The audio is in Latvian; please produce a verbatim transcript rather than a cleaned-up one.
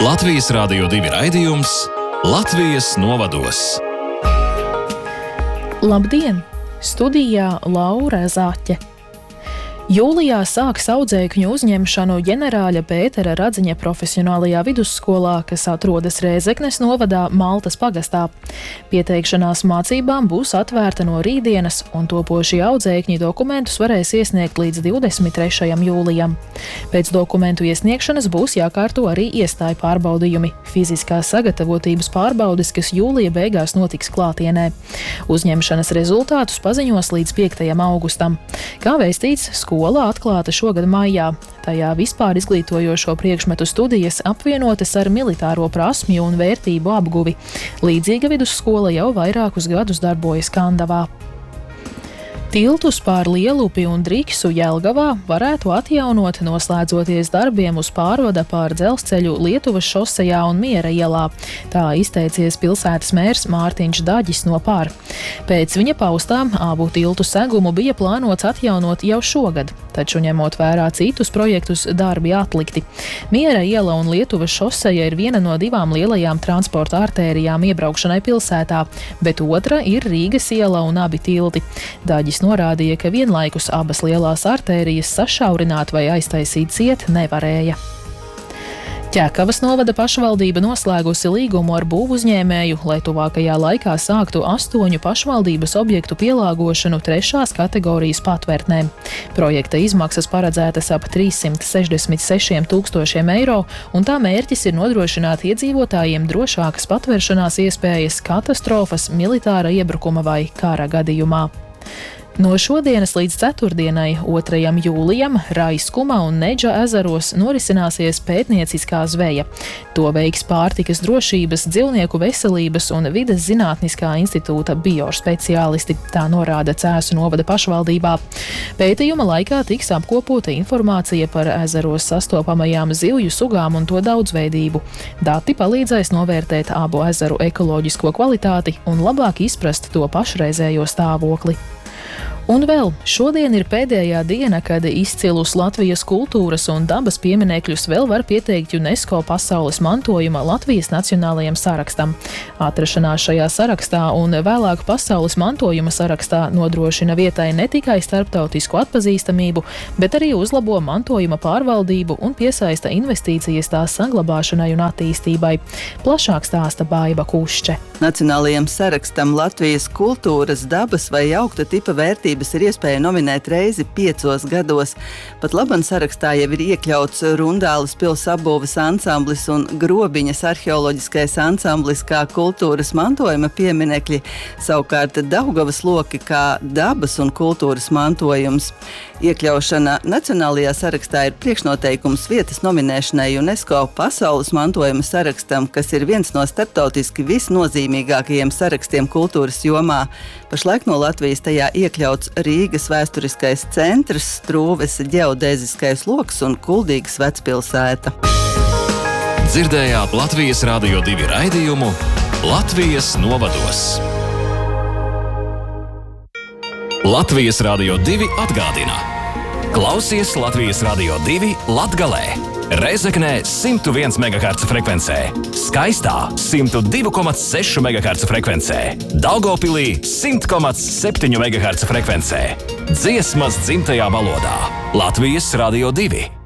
Latvijas Rādio divi raidījums Latvijas novados. Labdien! Studijā Laura Zaķe. Jūlijā sāks audzēkņu uzņemšanu ģenerāļa Pētera Radziņa profesionālajā vidusskolā, kas atrodas Rēzeknes novadā Maltas pagastā. Pieteikšanās mācībām būs atvērta no rītdienas, un topošie audzēkņi dokumentus varēs iesniegt līdz divdesmit trešajam jūlijam. Pēc dokumentu iesniegšanas būs jākārto arī iestāju pārbaudījumi, fiziskās sagatavotības pārbaudes, kas jūlija beigās notiks klātienē. Uzņemšanas rezultātus paziņos līdz piektajam augustam. Kā vēstīts, skola atklāta šogad maijā. Tajā vispār izglītojošo priekšmetu studijas apvienotas ar militāro prasmju un vērtību apguvi. Līdzīga vidusskola jau vairākus gadus darbojas Kandavā. Tiltus pār Lielupi un Driksu Jelgavā varētu atjaunot, noslēdzoties darbiem uz pārvada pār dzelzceļu Lietuvas šosejā un Miera ielā. Tā izteicies pilsētas mērs Mārtiņš Daģis no Pār. Pēc viņa paustām abu tiltu segumu bija plānots atjaunot jau šogad, taču ņemot vērā citus projektus, darbi atlikti. Miera iela un Lietuvas šoseja ir viena no divām lielajām transporta artērijām iebraukšanai pilsētā, bet otra ir Rīgas iela un abi tilti. Daģis norādīja, ka vienlaikus abas lielās artērijas sašaurināt vai aiztaisīt ciet nevarēja. Ķekavas novada pašvaldība noslēgusi līgumu ar būvuzņēmēju, lai tuvākajā laikā sāktu astoņu pašvaldības objektu pielāgošanu trešās kategorijas patvērtnēm. Projekta izmaksas paredzētas ap trīssimt sešdesmit sešiem tūkstošiem eiro, un tā mērķis ir nodrošināt iedzīvotājiem drošākas patvēršanās iespējas katastrofas, militāra iebrukuma vai kara gadījumā. No šodienas līdz ceturtdienai, otrajam jūlijam, Raiskuma un Neģa ezeros norisināsies pētnieciskā zveja. To veiks Pārtikas drošības, dzīvnieku veselības un vides zinātniskā institūta biospeciālisti, tā norāda Cēsu novada pašvaldībā. Pētījuma laikā tiks apkopota informācija par ezeros sastopamajām zivju sugām un to daudzveidību. Dati palīdzēs novērtēt abu ezeru ekoloģisko kvalitāti un labāk izprast to pašreizējo stāvokli. Un vēl, šodien ir pēdējā diena, kad izcilus Latvijas kultūras un dabas pieminekļus vēl var pieteikt UNESCO pasaules mantojuma Latvijas nacionālajam sarakstam. Atrašanās šajā sarakstā un vēlāk pasaules mantojuma sarakstā nodrošina vietai ne tikai starptautisku atpazīstamību, bet arī uzlabo mantojuma pārvaldību un piesaista investīcijas tās saglabāšanai un attīstībai. Plašāk stāsta Baiba Kušče. Nacionālajam sarakstam Latvijas kultūras, dabas vai augta tipa vērtības ir iespēja nominēt reizi piecos gados. Pat laban sarakstā jau ir iekļauts Rundāles pils apbūves ansamblis un Grobiņas arheoloģiskais ansamblis kā kultūras mantojuma pieminekļi, savukārt Daugavas loki kā dabas un kultūras mantojums. Iekļaušana nacionālajā sarakstā ir priekšnoteikums vietas nominēšanai UNESCO pasaules mantojuma sarakstam, kas ir viens no starptautiski visnozīmīgākajiem sarakstiem kultūras jomā. Pašlaik no Latvijas tajā iekļauts Rīgas vēsturiskais centrs, Strūves ģeodēziskais loks un Kuldīgas vecpilsēta. Dzirdējāt Latvijas Rādio divi raidījumu Latvijas novados. Latvijas Rādio divi atgādina. Klausies Latvijas Rādio divi Latgalē. Rēzeknē simt viens megaherca frekvencē, Skaistā simt divi komats seši megaherca frekvencē, Daugavpilī simt komats septiņi megaherca frekvencē. Dziesmas dzimtajā valodā. Latvijas Rādio divi.